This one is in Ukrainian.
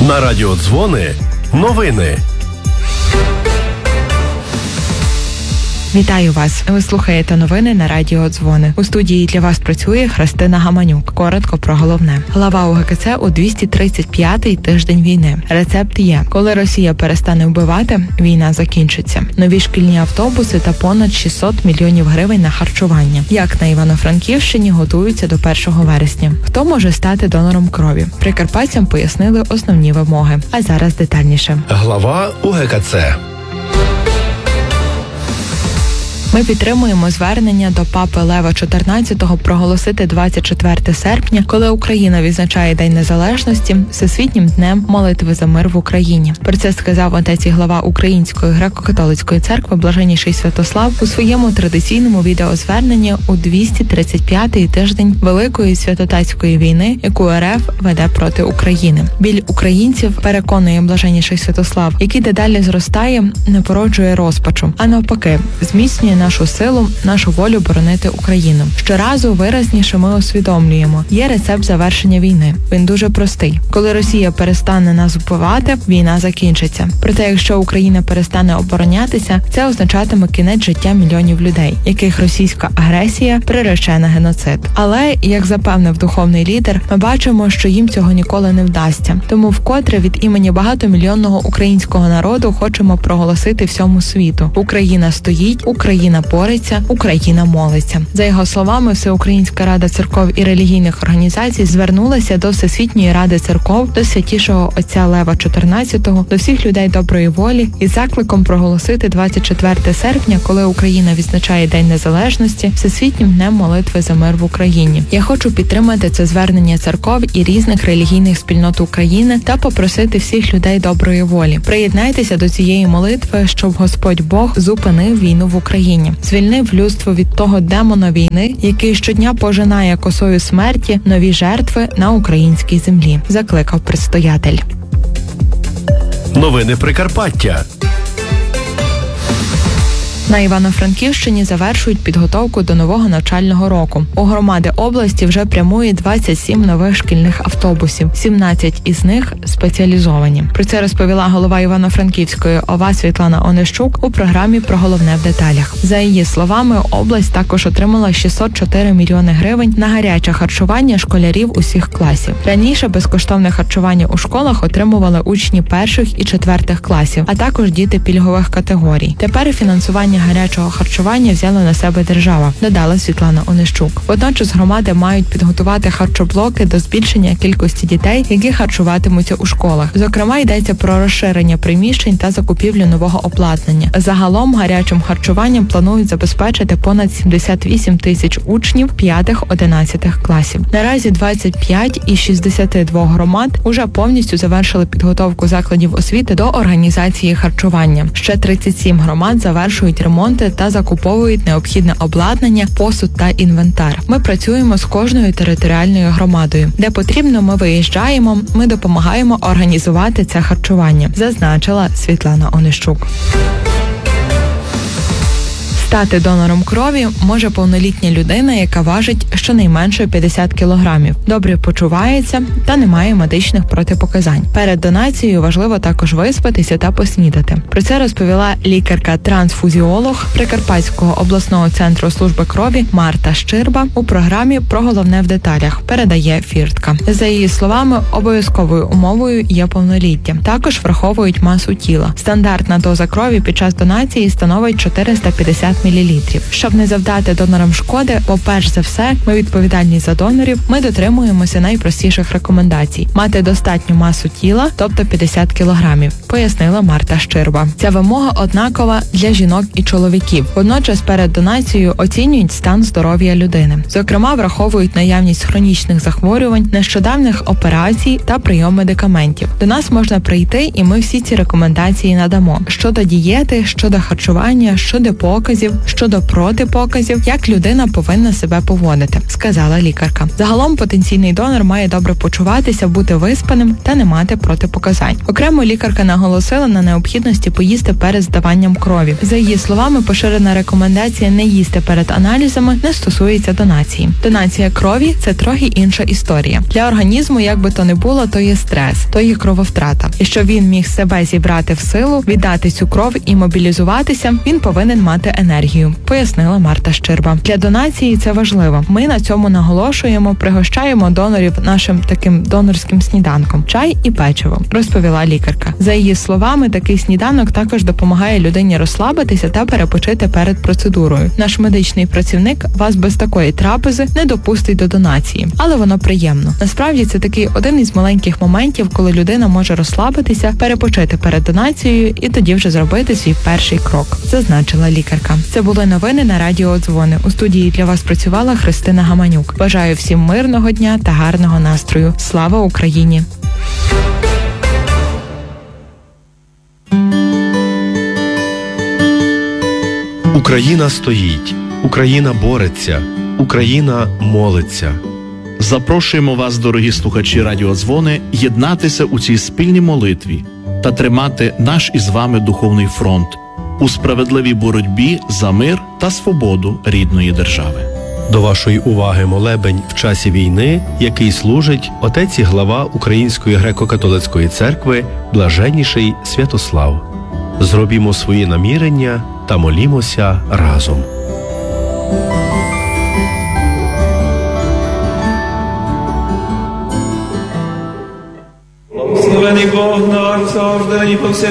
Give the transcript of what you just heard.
На радіо Дзвони новини. Вітаю вас. Ви слухаєте новини на радіо Дзвони. У студії для вас працює Христина Гаманюк. Коротко про головне. Глава УГКЦ у 235-й тиждень війни. Рецепт є. Коли Росія перестане вбивати, війна закінчиться. Нові шкільні автобуси та понад 600 мільйонів гривень на харчування. Як на Івано-Франківщині готуються до 1 вересня. Хто може стати донором крові? Прикарпатцям пояснили основні вимоги. А зараз детальніше. Глава УГКЦ. Ми підтримуємо звернення до Папи Лева XIV проголосити 24 серпня, коли Україна відзначає День Незалежності, Всесвітнім днем молитви за мир в Україні. Про це сказав отець і глава Української греко-католицької церкви Блаженнійший Святослав у своєму традиційному відеозверненні у 235-й тиждень Великої святотатської війни, яку РФ веде проти України. Біль українців, переконує Блаженнійший Святослав, який дедалі зростає, не породжує розпачу, а навпаки, зміцнює нашу силу, нашу волю боронити Україну. Щоразу виразніше ми усвідомлюємо, є рецепт завершення війни. Він дуже простий. Коли Росія перестане нас вбивати, війна закінчиться. Проте, якщо Україна перестане оборонятися, це означатиме кінець життя мільйонів людей, яких російська агресія прирече на геноцид. Але, як запевнив духовний лідер, ми бачимо, що їм цього ніколи не вдасться. Тому вкотре від імені багатомільйонного українського народу хочемо проголосити всьому світу. Україна стоїть, Україна бореться, Україна молиться. За його словами, Всеукраїнська рада церков і релігійних організацій звернулася до Всесвітньої ради церков, до святішого отця Лева XIV, до всіх людей доброї волі із закликом проголосити 24 серпня, коли Україна відзначає День Незалежності, Всесвітнім днем молитви за мир в Україні. Я хочу підтримати це звернення церков і різних релігійних спільнот України та попросити всіх людей доброї волі. Приєднайтеся до цієї молитви, щоб Господь Бог зупинив війну в Україні. Звільнив людство від того демона війни, який щодня пожинає косою смерті нові жертви на українській землі, закликав предстоятель. Новини Прикарпаття. На Івано-Франківщині завершують підготовку до нового навчального року. У громади області вже прямує 27 нових шкільних автобусів, 17 із них спеціалізовані. Про це розповіла голова Івано-Франківської ОВА Світлана Онищук у програмі «Про головне в деталях». За її словами, область також отримала 604 мільйони гривень на гаряче харчування школярів усіх класів. Раніше безкоштовне харчування у школах отримували учні перших і четвертих класів, а також діти пільгових категорій. Тепер фінансування гарячого харчування взяла на себе держава, додала Світлана Онищук. Водночас громади мають підготувати харчоблоки до збільшення кількості дітей, які харчуватимуться у школах. Зокрема, йдеться про розширення приміщень та закупівлю нового обладнання. Загалом гарячим харчуванням планують забезпечити понад 78 тисяч учнів 5-11 класів. Наразі 25 із 62 громад уже повністю завершили підготовку закладів освіти до організації харчування. Ще 37 громад завершують ремонти та закуповують необхідне обладнання, посуд та інвентар. Ми працюємо з кожною територіальною громадою. Де потрібно, ми виїжджаємо, ми допомагаємо організувати це харчування, зазначила Світлана Онищук. Стати донором крові може повнолітня людина, яка важить щонайменше 50 кілограмів, добре почувається та не має медичних протипоказань. Перед донацією важливо також виспатися та поснідати. Про це розповіла лікарка-трансфузіолог Прикарпатського обласного центру служби крові Марта Щирба у програмі «Про головне в деталях», передає Фіртка. За її словами, обов'язковою умовою є повноліття. Також враховують масу тіла. Стандартна доза крові під час донації становить 450 мл. Щоб не завдати донорам шкоди, бо перш за все ми відповідальні за донорів, ми дотримуємося найпростіших рекомендацій. Мати достатню масу тіла, тобто 50 кілограмів, пояснила Марта Щирба. Ця вимога однакова для жінок і чоловіків. Водночас перед донацією оцінюють стан здоров'я людини. Зокрема, враховують наявність хронічних захворювань, нещодавних операцій та прийом медикаментів. До нас можна прийти, і ми всі ці рекомендації надамо. Щодо дієти, щодо харчування, щодо показів, показів щодо протипоказів, як людина повинна себе поводити, сказала лікарка. Загалом потенційний донор має добре почуватися, бути виспаним та не мати протипоказань. Окремо лікарка наголосила на необхідності поїсти перед здаванням крові. За її словами, поширена рекомендація не їсти перед аналізами не стосується донації. Донація крові – це трохи інша історія. Для організму, як би то не було, то є стрес, то є крововтрата. І щоб він міг себе зібрати в силу, віддати цю кров і мобілізуватися, він повинен мати енергію, пояснила Марта Щирба. Для донації це важливо. Ми на цьому наголошуємо, пригощаємо донорів нашим таким донорським сніданком – чай і печиво, розповіла лікарка. За її словами, такий сніданок також допомагає людині розслабитися та перепочити перед процедурою. Наш медичний працівник вас без такої трапези не допустить до донації, але воно приємно. Насправді це такий один із маленьких моментів, коли людина може розслабитися, перепочити перед донацією і тоді вже зробити свій перший крок, зазначила лікарка. Це були новини на радіо «Дзвони». У студії для вас працювала Христина Гаманюк. Бажаю всім мирного дня та гарного настрою. Слава Україні! Україна стоїть, Україна бореться, Україна молиться. Запрошуємо вас, дорогі слухачі радіодзвони, єднатися у цій спільній молитві та тримати наш із вами духовний фронт у справедливій боротьбі за мир та свободу рідної держави. До вашої уваги молебень в часі війни, який служить отець і глава Української греко-католицької церкви Блаженніший Святослав. Зробімо свої намірення та молімося разом. Благословений Бог наш, завжди і повсякчас.